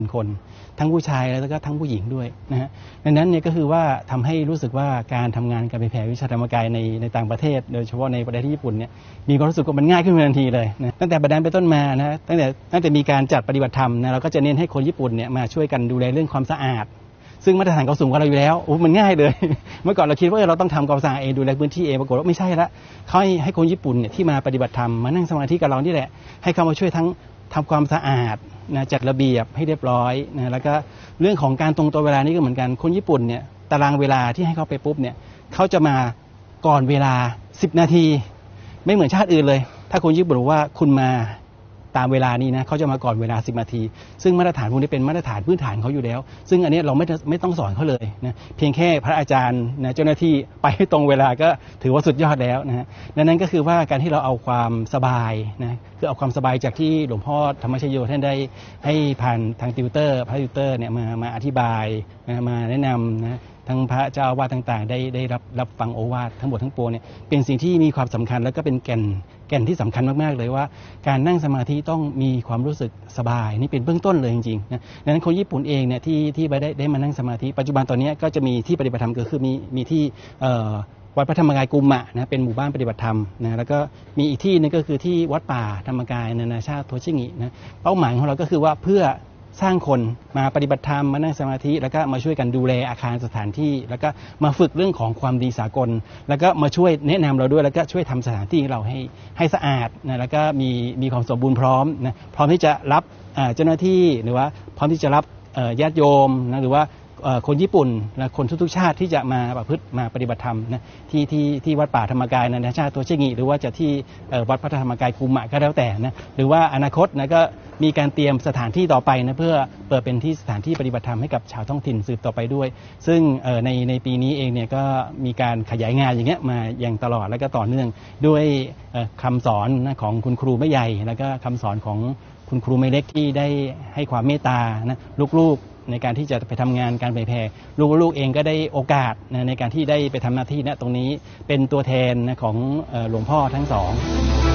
คนทั้งผู้ชายแล้วก็ทั้งผู้หญิงด้วยนะฮะดังนั้นเนี่ยก็คือว่าทำให้รู้สึกว่าการทำงานการเผยแผ่วิชาธรรมกายในต่างประเทศโดยเฉพาะในประเทศที่ญี่ปุ่นเนี่ยมีความรู้สึกว่ามันง่ายขึ้นทันทีเลยนะตั้งแต่บัดนั้นเป็นต้นมานะตั้งแต่มีการจัดปฏิบัติธรรมนะเราก็จะเน้นให้คนญี่ปุ่นเนี่ยมาช่วยกันดูแลเรื่องความสะอาดซึ่งมาตรฐานเขาสูงกว่าเราอยู่แล้วมันง่ายเลยเมื่อก่อนเราคิดว่าเราต้องทำความสะอาดเองดูแลพื้นที่เองปรากฏว่าไม่ใช่ละเขาให้คนญี่ปุ่นเนี่ยที่มาปฏิบัติธรรมมานั่งสมาธิกับเรานี่แหละให้เขามาช่วยทั้งทำความสะอาดนะจัดระเบียบให้เรียบร้อยนะแล้วก็เรื่องของการตรงตัวเวลานี่ก็เหมือนกันคนญี่ปุ่นเนี่ยตารางเวลาที่ให้เขาไปปุ๊บเนี่ยเขาจะมาก่อนเวลา10 นาทีไม่เหมือนชาติอื่นเลยถ้าคนญี่ปุ่นบอกว่าคุณมาตามเวลานี้นะเขาจะมาก่อนเวลา10 นาทีซึ่งมาตรฐานพวกนี้เป็นมาตรฐานพื้นฐานเขาอยู่แล้วซึ่งอันนี้เราไม่ต้องสอนเขาเลยนะเพียงแค่พระอาจารย์นะเจ้าหน้าที่ไปให้ตรงเวลาก็ถือว่าสุดยอดแล้วนะฮะดังนั้นก็คือว่าการที่เราเอาความสบายนะคือเอาความสบายจากที่หลวงพ่อธรรมชโยท่านได้ให้ผ่านทางติวเตอร์พระติวเตอร์เนี่ยมาอธิบายนะมาแนะนำนะทั้งพระเจ้าอาวาสต่างๆได้รับฟังโอวาททั้งหมดทั้งปวงเนี่ยเป็นสิ่งที่มีความสำคัญแล้วก็เป็นแก่นที่สำคัญมากๆเลยว่าการนั่งสมาธิต้องมีความรู้สึกสบายนี่เป็นเบื้องต้นเลยจริงๆนะดังนั้นคนญี่ปุ่นเองเนี่ยที่ได้มานั่งสมาธิปัจจุบันตอนนี้ก็จะมีที่ปฏิบัติธรรมก็คือมีที่วัดพระธรรมกายกุมมะนะเป็นหมู่บ้านปฏิบัติธรรมนะแล้วก็มีอีกที่นึงก็คือที่วัดป่าธรรมกายนานาชาติโทชิงินะเป้าหมายของเราก็คือว่าเพื่อสร้างคนมาปฏิบัติธรรมมานั่งสมาธิแล้วก็มาช่วยกันดูแลอาคารสถานที่แล้วก็มาฝึกเรื่องของความดีสากลแล้วก็มาช่วยแนะนำเราด้วยแล้วก็ช่วยทำสถานที่เราให้สะอาดนะแล้วก็มีความสมบูรณ์พร้อมนะพร้อมที่จะรับเจ้าหน้าที่หรือว่าพร้อมที่จะรับญาติโยมนะหรือว่าคนญี่ปุ่นและคนทุกๆชาติที่จะมาประพฤติมาปฏิบัติธรรมนะที่วัดป่าธรรมกายนานาชาติโทชิงิหรือว่าจะที่วัดพระธรรมกายกุมมะก็แล้วแต่นะหรือว่าอนาคตนะก็มีการเตรียมสถานที่ต่อไปนะเพื่อเปิดเป็นที่สถานที่ปฏิบัติธรรมให้กับชาวท้องถิ่นสืบต่อไปด้วยซึ่งในปีนี้เองเนี่ยก็มีการขยายงานอย่างเงี้ยมาอย่างตลอดแล้วก็ต่อเนื่องด้วยคำสอนนะของคุณครูแม่ใหญ่แล้วก็คำสอนของคุณครูแม่เล็กที่ได้ให้ความเมตตานะลูกๆในการที่จะไปทำงานการเผยแผ่ลูกๆเองก็ได้โอกาสในการที่ได้ไปทำหน้าที่นะตรงนี้เป็นตัวแทนของหลวงพ่อทั้งสอง